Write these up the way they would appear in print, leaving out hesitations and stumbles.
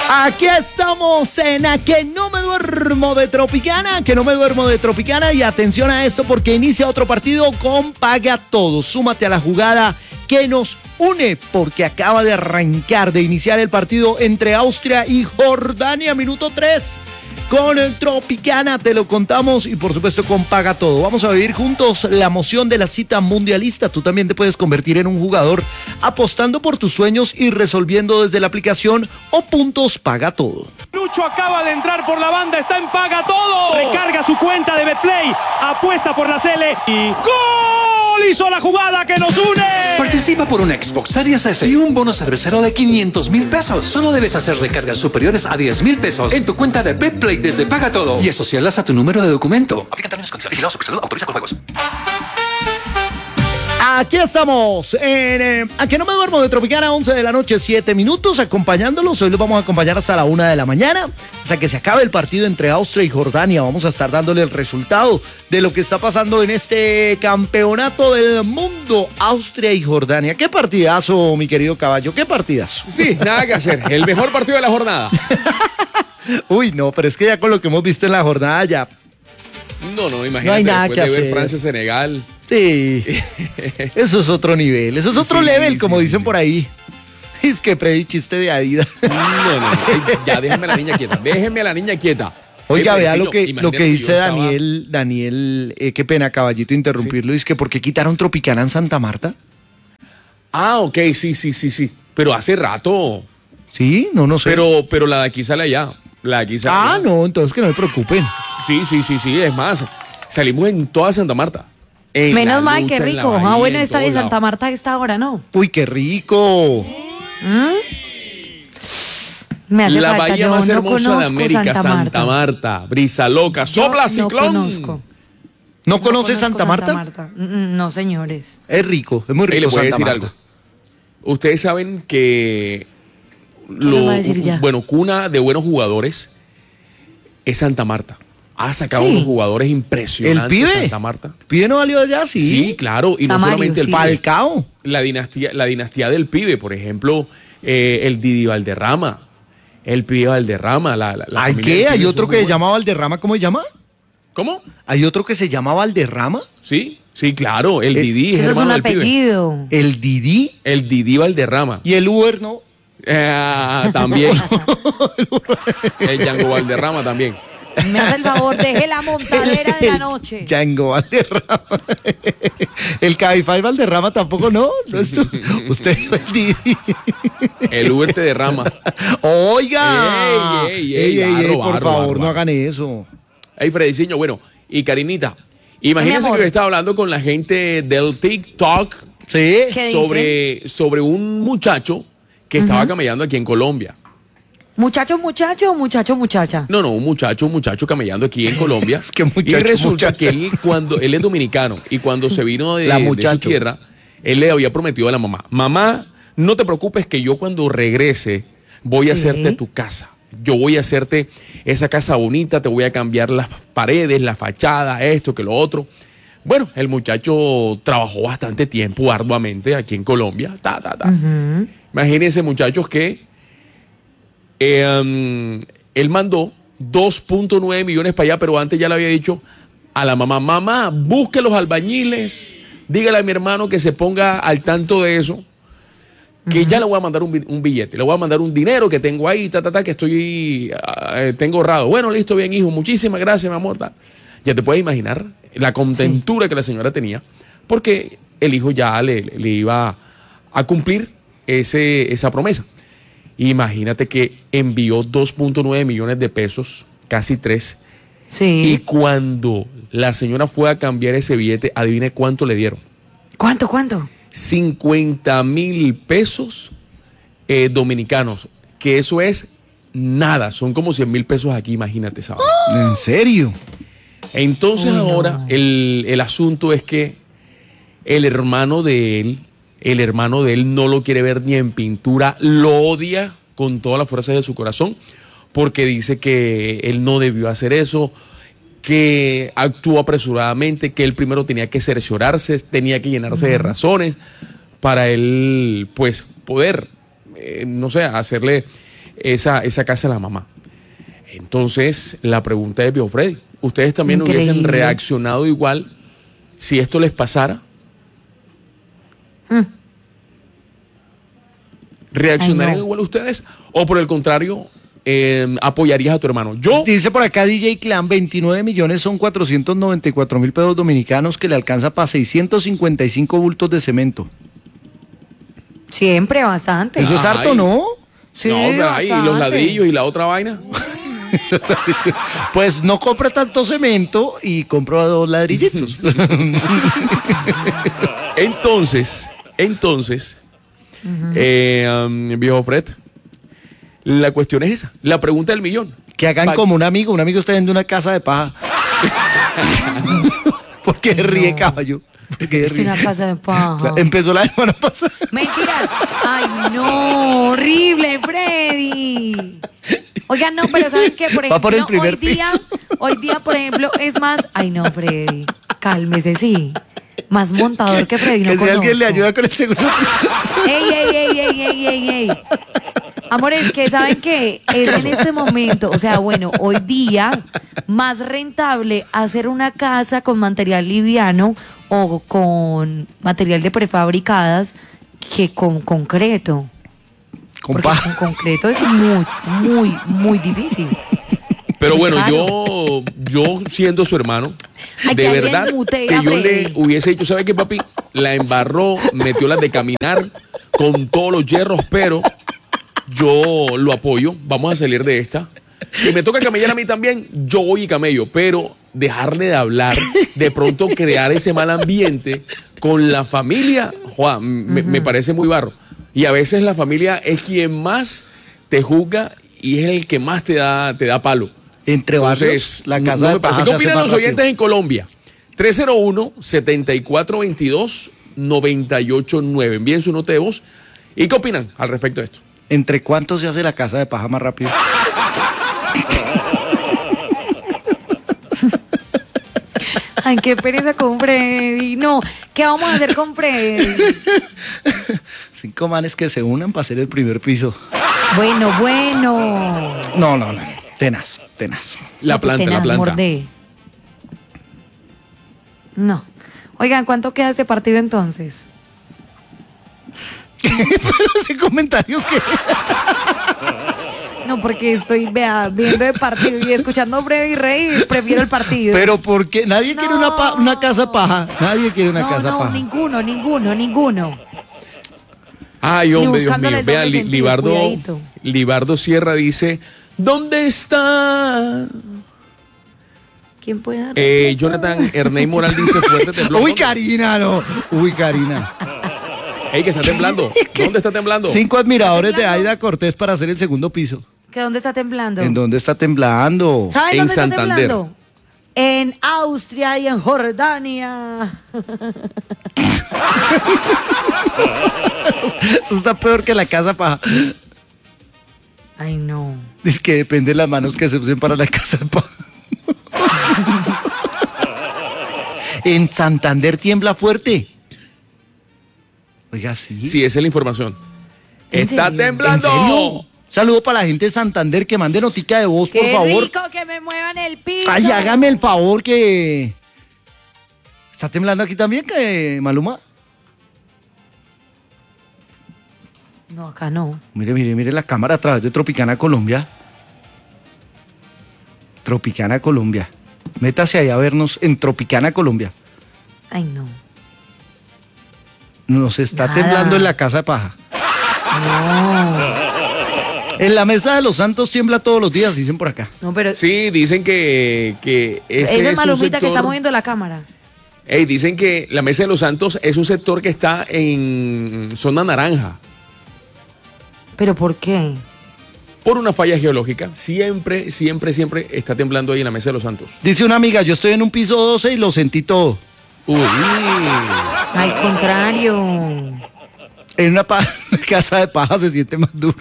Aquí estamos en A Que No Me Duermo de Tropicana, Que No Me Duermo de Tropicana, y atención a esto porque inicia otro partido con Paga Todo. Súmate a la jugada que nos une porque acaba de arrancar, de iniciar el partido entre Austria y Jordania, minuto 3. Con el Tropicana te lo contamos y por supuesto con Paga Todo. Vamos a vivir juntos la emoción de la cita mundialista. Tú también te puedes convertir en un jugador apostando por tus sueños y resolviendo desde la aplicación o puntos Paga Todo. Lucho acaba de entrar por la banda, está en Paga Todo. Recarga su cuenta de Betplay, apuesta por la Sele y ¡gol! Hizo la jugada que nos une. Participa por un Xbox Series S y un bono cervecero de 500,000 pesos. Solo debes hacer recargas superiores a 10,000 pesos en tu cuenta de Betplay desde Paga Todo y asociarlas a tu número de documento. Aplica términos y condiciones. Vigilado Supersalud, autoriza con juegos. Aquí estamos en A Que No Me Duermo de Tropicana, 11 de la noche, 7 minutos, acompañándolos. Hoy los vamos a acompañar hasta la 1 de la mañana, hasta que se acabe el partido entre Austria y Jordania. Vamos a estar dándole el resultado de lo que está pasando en este campeonato del mundo, Austria y Jordania. ¿Qué partidazo, mi querido caballo? ¿Qué partidazo? Sí, nada que hacer. El mejor partido de la jornada. Uy, no, pero es que ya con lo que hemos visto en la jornada ya... No, imagínate, no hay nada después que de ver hacer. Francia-Senegal. Sí, eso es otro nivel, eso es otro level, como dicen por ahí. Es que predí chiste de Adidas. No, ya déjenme a la niña quieta, déjenme a la niña quieta. Oiga, vea lo que imagínate dice yo estaba- Daniel, qué pena, caballito, interrumpirlo. Es que ¿por qué quitaron Tropicana en Santa Marta? Ah, ok, sí. Pero hace rato. Sí, no sé. Pero la de aquí sale allá. La de aquí sale allá. No, entonces que no me preocupen. Sí. Es más, salimos en toda Santa Marta. En Menos la mal, lucha, qué en la rico. bahía, Bueno, en esta de todos Santa lados. Marta a esta hora, ¿no? Uy, qué rico. Me hace La falta, bahía yo más no hermosa de conozco América, Santa Marta. Brisa loca, Yo sopla no ciclón. conozco. ¿No No conoces conozco Santa Marta? No, señores. Es rico, es muy Ahí rico les voy a Santa decir Marta. algo. Ustedes saben que le va a decir ya? cuna de buenos jugadores es Santa Marta. Ha sacado Sí. unos jugadores impresionantes. ¿El pibe? Santa Marta. ¿El pibe no valió allá? Sí. Sí, claro. Y no Samario, solamente el sí. pibe. Falcao. La dinastía del pibe, por ejemplo, el Didi Valderrama. El pibe Valderrama. La ¿Hay familia qué? del ¿Hay pibe otro son que muy se llama Valderrama? ¿Cómo se llama? buenos. ¿Cómo? ¿Hay otro que se llama Valderrama? Sí, claro. El Didi es Eso es hermano un del pibe. apellido. ¿El Didi? El Didi Valderrama. ¿Y el Uber no? También. El Django Valderrama también. Me hace el favor, deje la montadera de la noche. Django Valderrama. El Cabify Valderrama tampoco, ¿no? ¿No es tú? Usted dijo el Didi. El Uber te derrama. Oiga. Ey, Por barro, favor, barro. no hagan eso. Hey, Frediciño, bueno, y Karinita, imagínense Mi amor. que yo estaba hablando con la gente del TikTok Sí. ¿Qué dice? sobre un muchacho que estaba camellando aquí en Colombia. ¿Muchacho o muchacha? No, un muchacho camellando aquí en Colombia. Es que muchacho, y resulta muchacha. que él es dominicano y cuando se vino de su muchacho. tierra, él le había prometido a la mamá, no te preocupes que yo cuando regrese voy a Sí. hacerte tu casa. Yo voy a hacerte esa casa bonita, te voy a cambiar las paredes, la fachada, esto, que lo otro. Bueno, el muchacho trabajó bastante tiempo, arduamente, aquí en Colombia. Imagínense, muchachos, que él mandó 2.9 millones para allá, pero antes ya le había dicho a la mamá, busque los albañiles, dígale a mi hermano que se ponga al tanto de eso, que ya le voy a mandar un billete, le voy a mandar un dinero que tengo ahí, que estoy, tengo ahorrado. Bueno, listo, bien, hijo, muchísimas gracias, mi amor. Ya te puedes imaginar la contentura que la señora tenía, porque el hijo ya le iba a cumplir esa promesa. Imagínate que envió 2.9 millones de pesos, casi 3, y Sí. cuando la señora fue a cambiar ese billete, adivine cuánto le dieron. ¿Cuánto? 50,000 pesos dominicanos, que eso es nada, son como 100,000 pesos aquí, imagínate, ¿sabes? ¿En serio? Entonces Uy, no. ahora el asunto es que el hermano de él no lo quiere ver ni en pintura, lo odia con todas las fuerzas de su corazón, porque dice que él no debió hacer eso, que actuó apresuradamente, que él primero tenía que cerciorarse, tenía que llenarse de razones para él, pues, poder, no sé, hacerle esa casa de la mamá. Entonces, la pregunta es, viejo Freddy, ¿ustedes también Increíble. hubiesen reaccionado igual si esto les pasara? ¿Reaccionarían Ay, no. igual ustedes? ¿O por el contrario, apoyarías a tu hermano? Yo, Dice por acá DJ Clan, 29 millones son 494.000 pesos dominicanos que le alcanza para 655 bultos de cemento. Siempre, bastante. Eso es Ay. harto, ¿no? Sí, no, pero, y los bastante. ladrillos y la otra vaina. Pues no compra tanto cemento y compra 2 ladrillitos. Entonces, viejo Fred, la cuestión es esa, la pregunta del millón. Que hagan como un amigo está viendo una casa de paja. ¿Por qué ríe, caballo? ¿Por qué Es que ríe? una casa de paja. Empezó la semana pasada. Mentiras. Ay, no, horrible, Freddy. Oigan, no, pero ¿saben qué? Por Va por el ejemplo, primer piso. hoy día, por ejemplo, es más. Ay, no, Freddy. Cálmese, sí. Más montador que Freddy. No Que si alguien le conozco. ayuda con el seguro. Ey. Amores, que saben que es en este momento, o sea, bueno, hoy día más rentable hacer una casa con material liviano o con material de prefabricadas que con concreto. Con Porque paja. con concreto es muy difícil. Pero bueno, Claro. yo siendo su hermano, Ay, que de alguien verdad mutee que a yo le Freddy. hubiese dicho, ¿sabe qué, papi? La embarró, metió las de caminar con todos los hierros, pero yo lo apoyo, vamos a salir de esta. Si me toca camellar a mí también, yo voy y camello, pero dejarle de hablar, de pronto crear ese mal ambiente con la familia, me parece muy barro. Y a veces la familia es quien más te juzga y es el que más te da palo. Entre barrios, Entonces, la no casa de me parece. paja ¿Qué se hace opinan más los rápido. oyentes en Colombia? 301-7422-989. Envíen su nota de voz. ¿Y qué opinan al respecto de esto? ¿Entre cuánto se hace la casa de paja más rápido? Ay, qué pereza con Freddy. No, ¿qué vamos a hacer con Freddy? 5 manes que se unan para hacer el primer piso. Bueno. No. Tenaz. La No, pues planta, la tenaz, planta. mordé. No. Oigan, ¿cuánto queda este partido entonces? Ese comentario que... No, porque estoy viendo el partido y escuchando a Freddy Rey, prefiero el partido. Pero ¿por qué? Nadie quiere una casa paja. Nadie quiere una casa no, paja. ninguno. Ay, hombre, Dios buscándole mío. el Vea, doble sentido, cuidadito. Libardo Sierra dice, ¿dónde está? ¿Quién puede dar? Jonathan Erney Moral dice, fuerte temblor. Uy, ¿Dónde? Karina, no. Uy, Karina. Ey, que está temblando. ¿Dónde está temblando? 5 admiradores de temblando? Aida Cortés para hacer el segundo piso. ¿Que dónde está temblando? ¿En dónde está temblando? ¿Saben En dónde está Santander. temblando? En Austria y en Jordania. Eso está peor que la casa paja. Ay, no. Es que depende de las manos que se usen para la casa paja. En Santander tiembla fuerte. Oiga, sí. Sí, esa es la información. ¿En ¡Está serio? temblando! ¿En serio? Saludo para la gente de Santander que mande notica de voz, por Qué favor. rico que me muevan el piso. Ay, hágame el favor que... ¿Está temblando aquí también, que Maluma? No, acá no. Mire la cámara a través de Tropicana Colombia. Tropicana Colombia. Métase ahí a vernos en Tropicana Colombia. Ay, no. Nos está Nada. temblando en la casa de paja. No. En la mesa de los santos tiembla todos los días, dicen por acá. No, pero Sí, dicen que ese esa es es un Malumita que está sector... moviendo la cámara. Ey, dicen que la Mesa de los Santos es un sector que está en zona naranja. ¿Pero por qué? Por una falla geológica. Siempre está temblando ahí en la Mesa de los Santos. Dice una amiga, yo estoy en un piso 12 y lo sentí todo. Uy. Al contrario. En una casa de paja se siente más duro.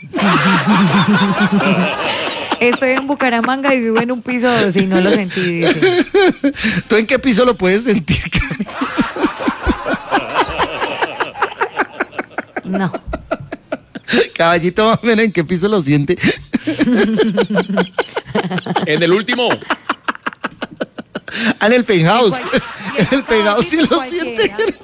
Estoy en Bucaramanga y vivo en un piso 12 y no lo sentí. Dice. ¿Tú en qué piso lo puedes sentir, Karen? No. Caballito, más o menos, ¿en qué piso lo siente? En el último. En el penthouse. En el en penthouse sí lo cualquiera. siente.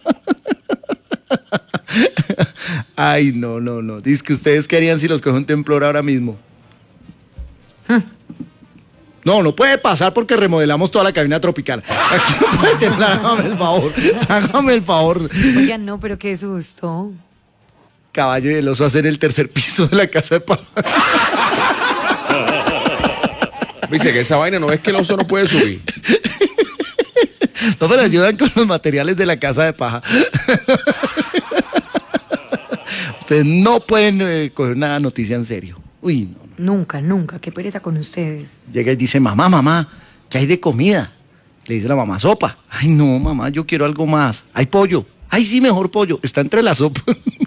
Ay, no. Dice que ustedes qué harían si los coge un temblor ahora mismo. No puede pasar porque remodelamos toda la cabina tropical. Aquí no puede temblar, hágame el favor. Oigan, no, pero qué susto. Caballo y el oso hacer el tercer piso de la casa de paja. Dice que esa vaina no es que el oso no puede subir. No, pero ayudan con los materiales de la casa de paja. Ustedes no pueden coger una noticia en serio. Uy, no. Nunca, qué pereza con ustedes. Llega y dice, mamá, ¿qué hay de comida? Le dice la mamá, sopa. Ay, no, mamá, yo quiero algo más. Hay pollo. Ay, sí, mejor pollo. Está entre la sopa.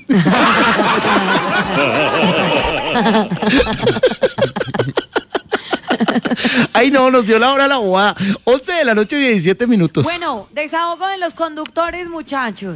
Ay, no, nos dio la hora la bobada. 11 de la noche, 17 minutos. Bueno, desahogo de los conductores, muchachos.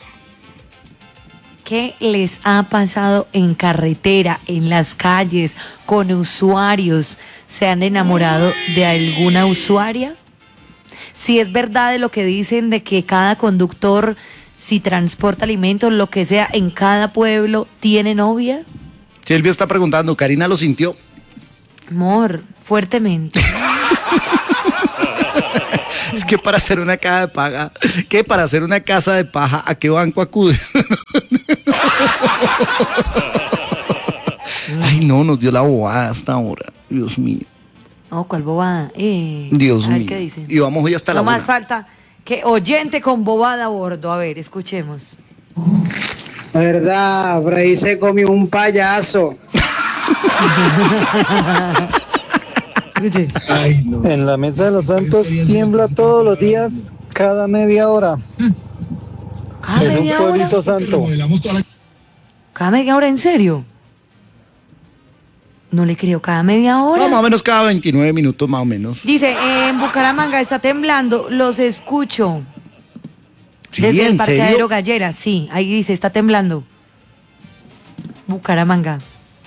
¿Qué les ha pasado en carretera, en las calles, con usuarios? ¿Se han enamorado de alguna usuaria? Si es verdad de lo que dicen de que cada conductor, si transporta alimentos, lo que sea, en cada pueblo, ¿tiene novia? Silvio está preguntando, ¿Karina lo sintió? Amor, fuertemente. Es que para hacer una casa de paga, para hacer una casa de paja, ¿a qué banco acude? Ay, no, nos dio la bobada hasta ahora. Dios mío. Oh, ¿cuál bobada? Dios a ver mío. qué dicen. Y vamos hoy hasta la No más una. falta que oyente con bobada a bordo. A ver, escuchemos. Verdad, por ahí se comió un payaso. Escuche. En la Mesa de los Santos tiembla todos los días, cada media hora. ¿Cada Es un media hora? pueblito santo. ¿Cada media hora, en serio? No le creo, ¿cada media hora? No, más o menos cada 29 minutos, más o menos. Dice, en Bucaramanga está temblando, los escucho. Sí, Desde el ¿en parqueadero serio? Gallera, sí, ahí dice, está temblando. Bucaramanga.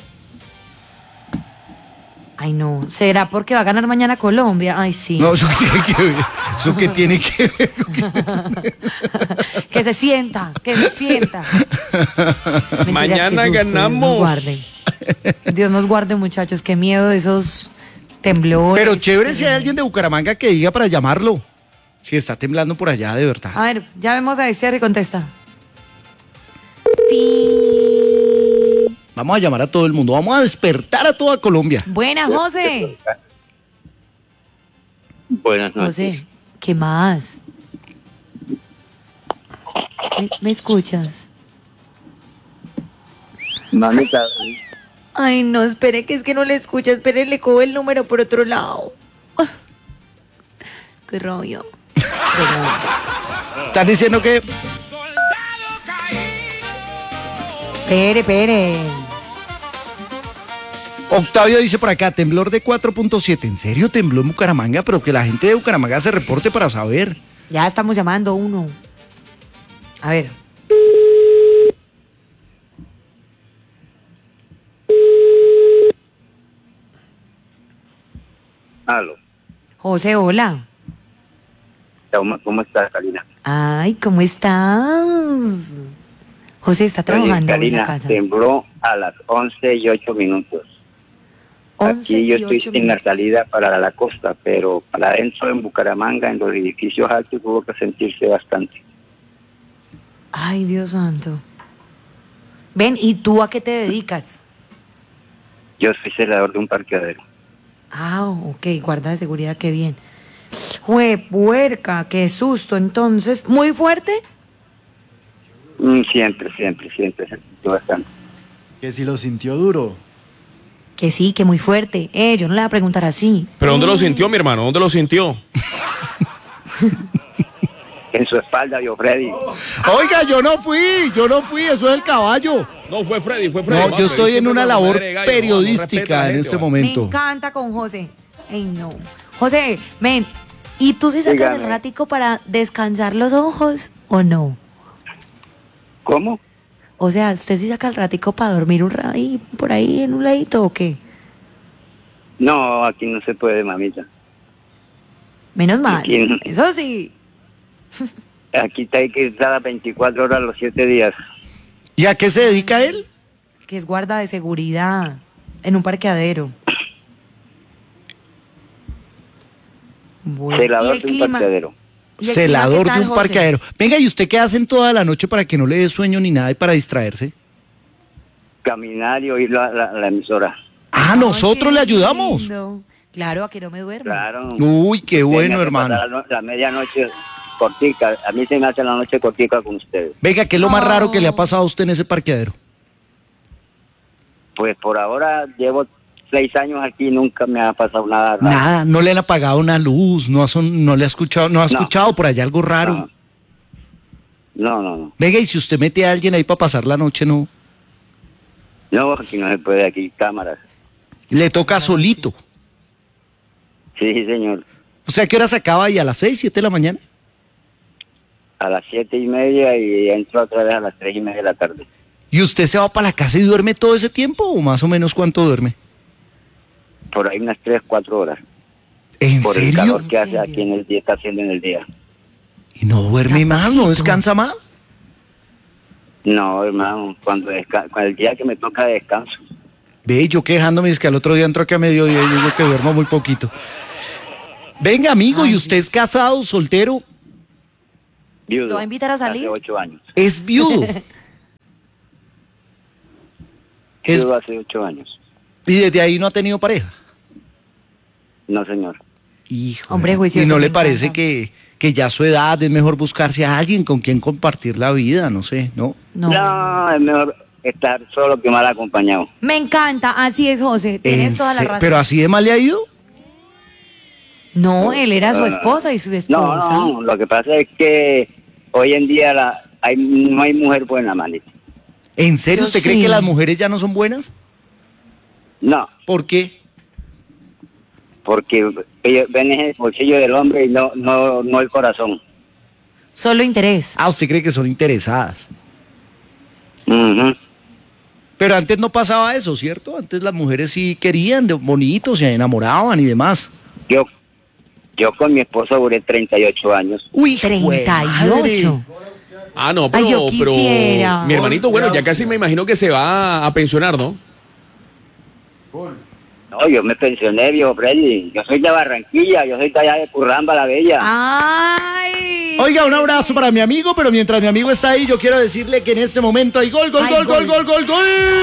Ay, no, ¿será porque va a ganar mañana Colombia? Ay, sí. No, eso que tiene que ver. Eso que tiene que ver. Que se sienta, que se sienta. Mentiras, Mañana qué susto, ganamos. Dios nos guarde. Dios nos guarde, muchachos, qué miedo de esos temblores. Pero chévere si hay alguien de Bucaramanga que diga para llamarlo. Si está temblando por allá, de verdad. A ver, ya vemos a este y contesta. Vamos a llamar a todo el mundo. Vamos a despertar a toda Colombia. Buena, José. Buenas noches. José, ¿qué más? ¿Me escuchas? Mamita, Ay, no, espere, que es que no le escucha. Espere, le cojo el número por otro lado. Ah, qué rollo. Están diciendo que Espere. Octavio dice por acá, temblor de 4.7. ¿En serio tembló en Bucaramanga? Pero que la gente de Bucaramanga se reporte para saber. Ya estamos llamando uno. A ver. aló. José, hola. ¿Cómo estás, Karina? Ay, ¿cómo estás? José está trabajando Oye, en la Karina, casa. tembló a las 11:08. 11 Aquí yo y estoy 8 en la minutos. salida para la costa, pero para adentro en Bucaramanga, en los edificios altos, tuvo que sentirse bastante. Ay, Dios santo. Ven, ¿y tú a qué te dedicas? Yo soy celador de un parqueadero. Ah, ok, guarda de seguridad, qué bien. Puerca, qué susto. Entonces, ¿muy fuerte? Siempre se sintió bastante. Que si lo sintió duro. Que sí, que muy fuerte. Yo no le voy a preguntar así. ¿Pero dónde lo sintió, mi hermano? ¿Dónde lo sintió? En su espalda vio Freddy. Oiga, yo no fui, eso es el caballo. No, fue Freddy. No, yo estoy en una labor periodística en este Me momento. encanta con José. Ay, no. José, ven, ¿y tú sí sacas el Dígame. ratico para descansar los ojos o no? ¿Cómo? O sea, ¿usted sí saca el ratico para dormir ahí, por ahí en un ladito o qué? No, aquí no se puede, mamita. Menos mal. Aquí no. Eso sí. Aquí hay que estar a 24 horas los 7 días. ¿Y a qué se dedica él? Que es guarda de seguridad en un parqueadero. Bueno. ¿Y Celador el de un clima? parqueadero. ¿Y el Celador clima qué de tal, un José? parqueadero. Venga, ¿y usted qué hacen toda la noche para que no le dé sueño ni nada y para distraerse? Caminar y oír la emisora. Ah, Ay, nosotros qué le ayudamos. lindo. Claro, a que no me duermo. Claro. Uy, qué bueno, Tenga que hermano. pasar la medianoche cortica. A mí se me hace la noche cortica con ustedes. Venga, ¿qué es lo más Oh. raro que le ha pasado a usted en ese parqueadero? Pues por ahora llevo 6 años aquí y nunca me ha pasado nada raro. Nada, no le han apagado una luz, no le ha escuchado, no ha No. escuchado por allá algo raro. No. Venga, y si usted mete a alguien ahí para pasar la noche, no. No, aquí no se puede, aquí cámaras. Le toca solito. Sí, señor. O sea, ¿qué hora se acaba ahí? ¿A las 6, 7 de la mañana? A las 7:30 y entro otra vez a las 3:30 de la tarde. ¿Y usted se va para la casa y duerme todo ese tiempo? ¿O más o menos cuánto duerme? Por ahí unas 3-4 horas. ¿En Por el serio? calor que ¿En hace serio? aquí en el día, está haciendo en el día. ¿Y no duerme más? ¿No descansa más? No, hermano, cuando el día que me toca descanso. Ve, yo quejándome, es que al otro día entro aquí a mediodía y digo que duermo muy poquito. Venga, amigo, ¿y usted es casado, soltero? Viudo. ¿Lo va a invitar a salir? Hace 8 años. ¿Es viudo? Es- Viudo hace 8 años. ¿Y desde ahí no ha tenido pareja? No, señor. Hijo. Hombre, ¿Y juicioso, no me le parece encanta. que ya a su edad es mejor buscarse a alguien con quien compartir la vida? No sé, ¿no? No. No, es mejor estar solo que mal acompañado. Me encanta, así es, José. Tienes toda la razón. ¿Pero así de mal le ha ido? No, él era su esposa y su esposa. No, lo que pasa es que hoy en día no hay mujer buena, manito. ¿En serio? Yo ¿Usted cree sí. que las mujeres ya no son buenas? No, ¿Por qué? porque ellos ven el bolsillo del hombre y no el corazón. Solo interés. Ah, ¿usted cree que son interesadas? Ujú. Pero antes no pasaba eso, ¿cierto? Antes las mujeres sí querían, bonitos, se enamoraban y demás. Yo con mi esposa duré 38 años. Uy, 38. Ah, no, Ay, yo pero quisiera. mi hermanito, bueno, ya casi me imagino que se va a pensionar, ¿no? No, yo me pensioné, viejo Freddy. Yo soy de Barranquilla, yo soy de allá de Curramba, la Bella. ¡Ay! Oiga, un abrazo para mi amigo, pero mientras mi amigo está ahí, yo quiero decirle que en este momento hay gol, gol, Hay gol, gol, gol. gol, gol, gol.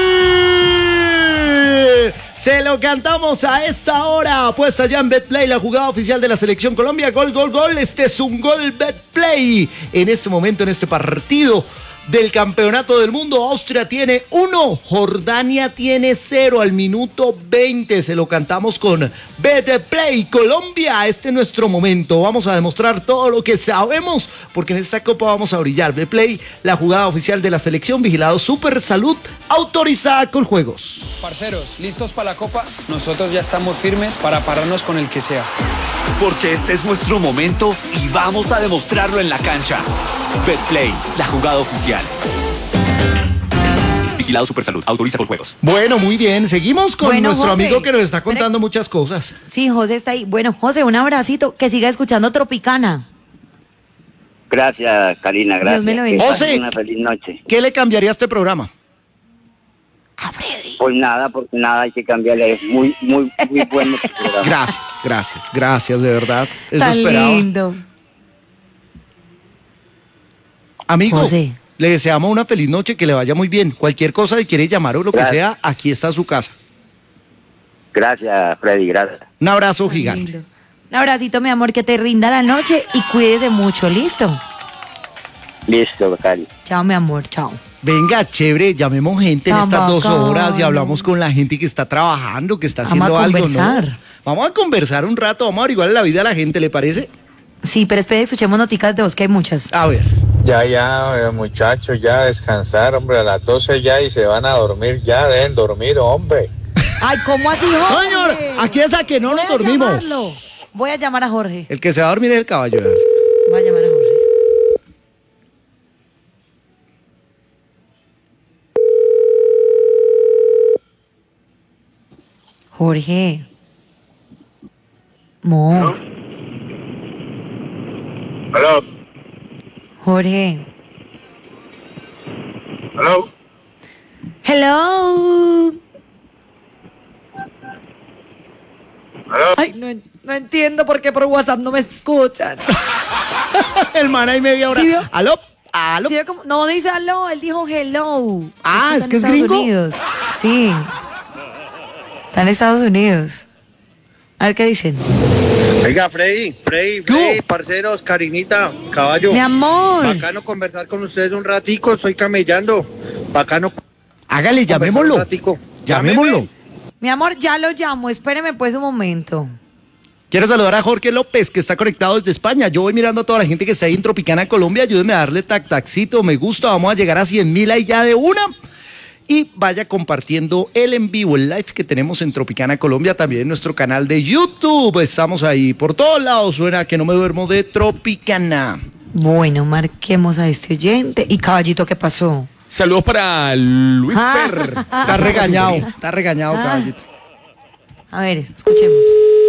Se lo cantamos a esta hora. Puesta ya en BetPlay, la jugada oficial de la Selección Colombia. Gol, gol, gol. Este es un gol BetPlay. En este momento, en este partido del Campeonato del Mundo, Austria tiene 1, Jordania tiene 0 al minuto 20. Se lo cantamos con BetPlay Colombia. Este es nuestro momento. Vamos a demostrar todo lo que sabemos, porque en esta copa vamos a brillar. BetPlay, la jugada oficial de la selección, vigilado Super Salud, autorizada con juegos. Parceros, ¿listos para la copa? Nosotros ya estamos firmes para pararnos con el que sea. Porque este es nuestro momento y vamos a demostrarlo en la cancha. BetPlay, la jugada oficial. Vigilado Supersalud, autoriza con juegos. Bueno, muy bien. Seguimos con Bueno, nuestro José, amigo que nos está contando muchas cosas. Sí, José está ahí. Bueno, José, un abracito. Que siga escuchando Tropicana. Gracias, Karina, gracias. Dios me lo Que bendiga. pasen José. una feliz noche. ¿Qué le cambiaría a este programa? A Freddy. Pues nada, porque nada hay que cambiarle. Es muy bueno tu programa. Gracias, de verdad. Eso Tan esperaba. lindo. Amigo, José. le deseamos una feliz noche, que le vaya muy bien. Cualquier cosa, si quiere llamar o lo que Gracias. sea, aquí está su casa. Gracias, Freddy, gracias. Un abrazo Tan gigante. lindo. Un abracito, mi amor, que te rinda la noche y cuídese mucho. ¿Listo? Listo, Cari. Chao, mi amor. Chao. Venga, chévere, llamemos gente en Tan estas 2 bacano. horas y hablamos con la gente que está trabajando, que está Vamos haciendo a algo, conversar. ¿no? Vamos a conversar un rato, vamos a averiguar la vida de la gente, ¿le parece? Sí, pero espere, escuchemos noticas de vos, que hay muchas. A ver. Ya, muchachos, ya descansar, hombre, a las 12 ya y se van a dormir, ya deben dormir, hombre. Ay, ¿cómo así, Jorge? Señor, aquí es a que no Voy nos a dormimos. llamarlo. Voy a llamar a Jorge. El que se va a dormir es el caballo. Voy a llamar a Jorge. Jorge. Mo. Aló. Jorge. Aló. Hello. Aló. Ay, no entiendo por qué por WhatsApp no me escuchan. El man ahí media hora. ¿Sí vio? ¿Aló? ¿Aló? ¿Sí vio cómo? No dice aló, él dijo hello. Ah, Está ¿es que es en Estados gringo? Unidos. Sí. Está en Estados Unidos. A ver qué dicen. Oiga, Freddy, parceros, Karinita, caballo. Mi amor. Bacano conversar con ustedes un ratico, estoy camellando. Bacano. Hágale, llamémoslo. Un ratico. Llamémoslo. Mi amor, ya lo llamo. Espéreme pues un momento. Quiero saludar a Jorge López, que está conectado desde España. Yo voy mirando a toda la gente que está ahí en Tropicana, Colombia. Ayúdeme a darle tac-tacito, me gusta. Vamos a llegar a 100,000 ahí ya de una. Y vaya compartiendo el en vivo, el live que tenemos en Tropicana, Colombia, también en nuestro canal de YouTube. Estamos ahí por todos lados. Suena Que No Me Duermo de Tropicana. Bueno, marquemos a este oyente. ¿Y Caballito qué pasó? Saludos para Luis Fer. Está regañado, caballito. A ver, escuchemos.